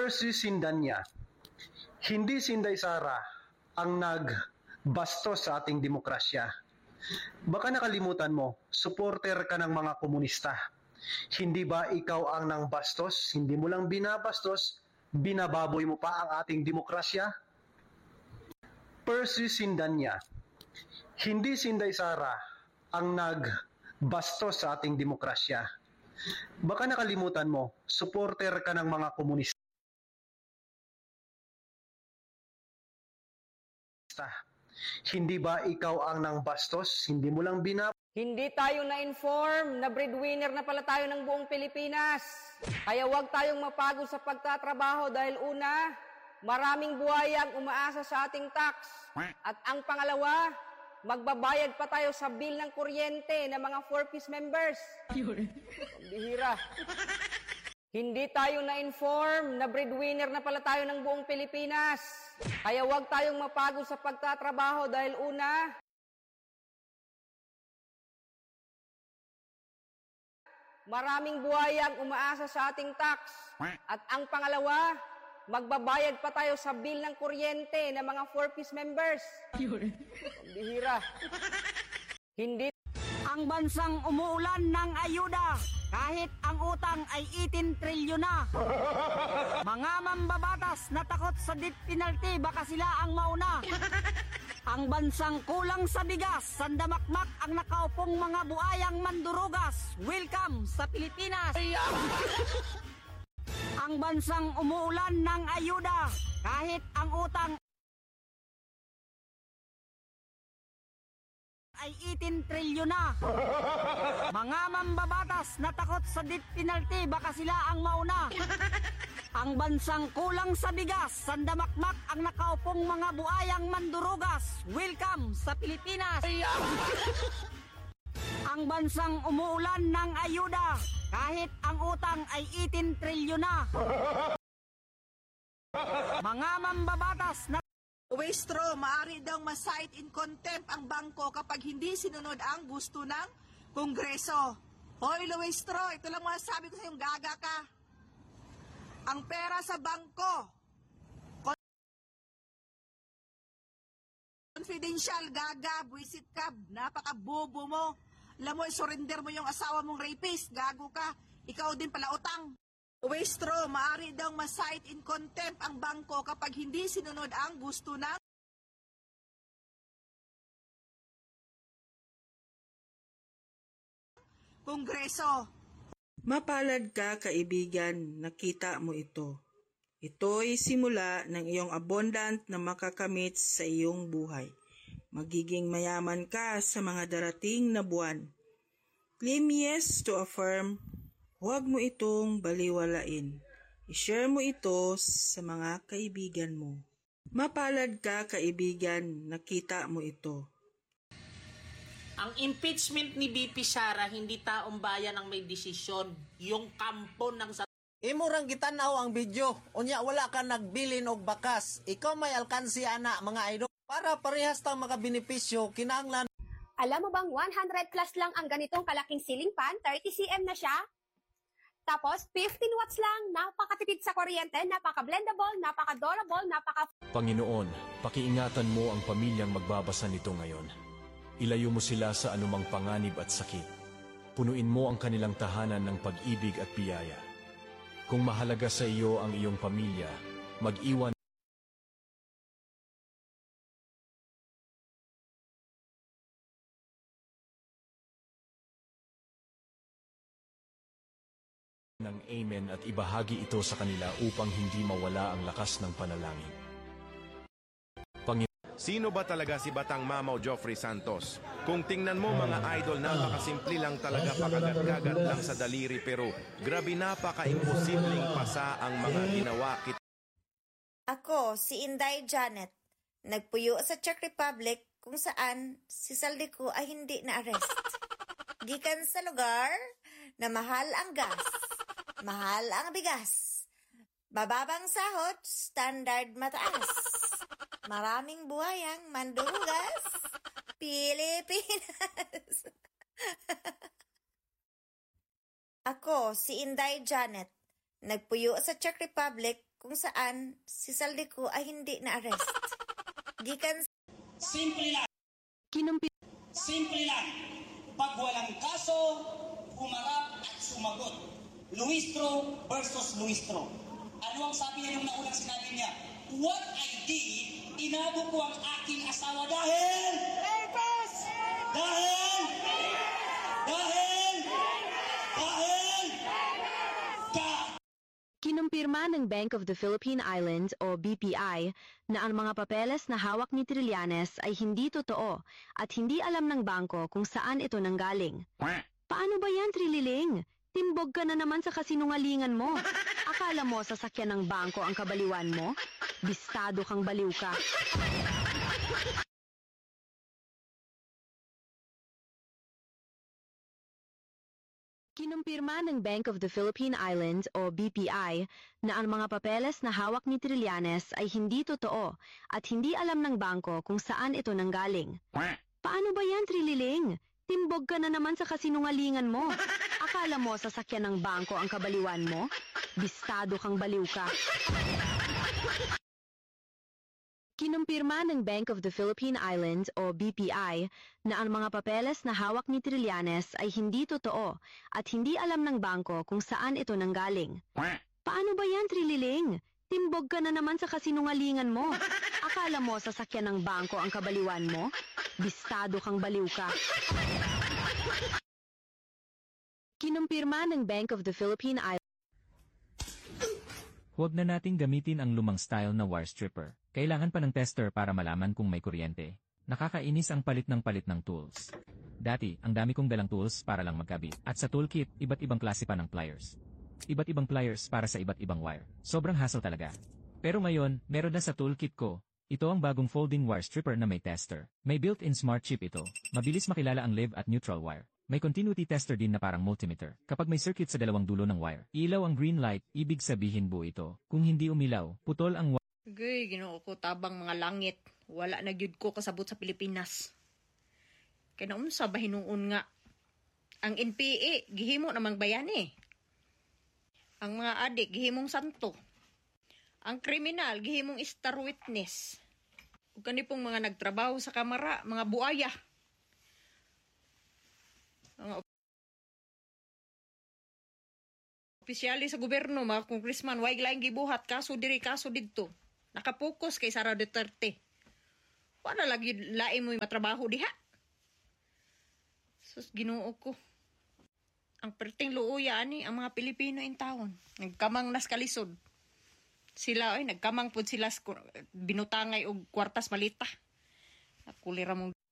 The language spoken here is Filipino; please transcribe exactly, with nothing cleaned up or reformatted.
Percy Sindanya, hindi si Inday Sara ang nagbastos sa ating demokrasya. Baka nakalimutan mo, supporter ka ng mga komunista. Hindi ba ikaw ang nang bastos? Hindi mo lang binabastos, binababoy mo pa ang ating demokrasya? Percy Sindanya, hindi si Inday Sara ang nagbastos sa ating demokrasya. Baka nakalimutan mo, supporter ka ng mga komunista. Hindi ba ikaw ang nang bastos? Hindi mo lang binab... Hindi tayo na-inform na breadwinner na pala tayo ng buong Pilipinas. Kaya huwag tayong mapagod sa pagtatrabaho dahil una, maraming buhayang umaasa sa ating tax. At ang pangalawa, magbabayad pa tayo sa bill ng kuryente ng mga four-piece members. Bihira. Hindi tayo na-inform na breadwinner na pala tayo ng buong Pilipinas. Kaya huwag tayong mapagod sa pagtatrabaho dahil una, maraming buhayang umaasa sa ating tax. At ang pangalawa, magbabayad pa tayo sa bill ng kuryente ng mga four-piece members. Bihira. Hindi. Ang bansang umuulan ng ayuda kahit ang utang ay eighteen trilyon na. Mga mambabatas na takot sa death penalty, baka sila ang mauna. Ang bansang kulang sa bigas, sandamakmak ang nakaupong mga buayang mandurugas. Welcome sa Pilipinas. Ang bansang umuulan ng ayuda kahit ang utang ay eighteen trilyon na. Mga mambabatas na takot sa death penalty, baka sila ang mauna. Ang bansang kulang sa bigas, sandamakmak ang nakaupong mga buayang mandurugas. Welcome sa Pilipinas. Ang bansang umuulan ng ayuda kahit ang utang ay eighteen trilyon na. Mga mambabatas na Uwestro, maaari daw ma-cite in contempt ang bangko kapag hindi sinunod ang gusto ng Kongreso. Hoy, Uwestro, ito lang masasabi ko sa iyong gaga ka. Ang pera sa bangko, confidential, gaga, buwisit ka, napaka-bobo mo. Alam mo, surrender mo yung asawa mong rapist, gago ka. Ikaw din pala utang. Uwestro, maaari daw ma-cite in contempt ang bangko kapag hindi sinunod ang gusto ng Kongreso. Mapalad ka, kaibigan, nakita mo ito. Ito'y simula ng iyong abundant na makakamit sa iyong buhay. Magiging mayaman ka sa mga darating na buwan. Claim yes to affirm. Huwag mo itong baliwalain. I-share mo ito sa mga kaibigan mo. Mapalad ka, kaibigan, nakita mo ito. Ang impeachment ni B P Sara, hindi taong bayan ang may desisyon. Yung kampo ng sa... Imurang gitanaw ang video. Unya wala ka nagbilin og bakas. Ikaw may alkansi ana mga idol. Para parehas tang makabenepisyo, kinahanglan. Alam mo bang one hundred plus lang ang ganitong kalaking ceiling fan? thirty centimeters na siya? Tapos, fifteen watts lang, napakatipid sa kuryente, napaka-blendable, napaka-durable, napaka... Panginoon, pakiingatan mo ang pamilyang magbabasa nito ngayon. Ilayo mo sila sa anumang panganib at sakit. Punuin mo ang kanilang tahanan ng pag-ibig at biyaya. Kung mahalaga sa iyo ang iyong pamilya, mag-iwan ng Amen at ibahagi ito sa kanila upang hindi mawala ang lakas ng panalangin. Panginoon, sino ba talaga si Batang Mamaw Joffrey Santos? Kung tingnan mo mga idol, napakasimple lang talaga, pakagat-kagat lang sa daliri, pero grabe napaka-imposibleng pasa ang mga ginawa kita. Ako, si Inday Janet, nagpuyo sa Czech Republic kung saan si Saldico ay hindi na-arrest. Gikan sa lugar na mahal ang gas. Mahal ang bigas. Bababang sahod, standard mataas. Maraming buhayang mandurugas. Pilipinas. Ako, si Inday Janet, nagpuyo sa Czech Republic kung saan si Saldico ay hindi na-arrest. Gikan Simple lang. Kinumpi Simple lang. Pag walang kaso, humarap at sumagot. Luistro versus Luistro. Ano ang sabi niya nung naunang sinabi niya? What I did, inabo ko ang aking asawa dahil... Rapist! Dahil... Dahil... Dahil... Ka... Kinumpirma ng Bank of the Philippine Islands o B P I na ang mga papeles na hawak ni Trillanes ay hindi totoo at hindi alam ng bangko kung saan ito nanggaling. Paano ba yan, Trililing? Timbog ka na naman sa kasinungalingan mo. Akala mo sasakyan ng bangko ang kabaliwan mo? Bistado kang baliw ka. Kinumpirma ng Bank of the Philippine Islands o B P I na ang mga papeles na hawak ni Trillanes ay hindi totoo at hindi alam ng bangko kung saan ito nanggaling. Paano ba yan, Trililing? Timbog ka na naman sa kasinungalingan mo. Akala mo sasakyan ng bangko ang kabaliwan mo? Bistado kang baliw ka. Kinumpirma ng Bank of the Philippine Islands o B P I na ang mga papeles na hawak ni Trillanes ay hindi totoo at hindi alam ng bangko kung saan ito nanggaling. Paano ba yan, Trililing? Timbog ka na naman sa kasinungalingan mo. Akala mo sasakyan ng bangko ang kabaliwan mo? Bistado kang baliw ka. Kinumpirma ng Bank of the Philippine Islands. Huwag na nating gamitin ang lumang style na wire stripper. Kailangan pa ng tester para malaman kung may kuryente. Nakakainis ang palit ng palit ng tools. Dati, ang dami kong dalang tools para lang magkabit. At sa toolkit, iba't ibang klase pa ng pliers. Iba't ibang pliers para sa iba't ibang wire. Sobrang hassle talaga. Pero ngayon, meron na sa toolkit ko. Ito ang bagong folding wire stripper na may tester. May built-in smart chip ito. Mabilis makilala ang live at neutral wire. May continuity tester din na parang multimeter. Kapag may circuit sa dalawang dulo ng wire, ilaw ang green light, ibig sabihin buo ito. Kung hindi umilaw, putol ang wire. Gay, ginoo ko tabang mga langit. Wala na gyud ko kasabot sa Pilipinas. Kaya naun sa bahinuon nga. Ang N P A, gihimo namang bayani. Ang mga adik, gihimong santo. Ang kriminal, gihimong star witness. Ug kanipong mga nagtrabaho sa kamara, mga buaya. Mga opisyali sa gobyerno, mga congressman, way laing gibuhat, kaso diri, kaso didto. Nakapokus kay Sara Duterte. Wala lagi lain mo yung matrabaho diha. Sus, Ginoo ko. Ang perting luuya ani ang mga Pilipino in taon. Nagkamang nas kalisod. Sila ay nagkamang pud sila binutangay og kwartas malita. Nakulira mong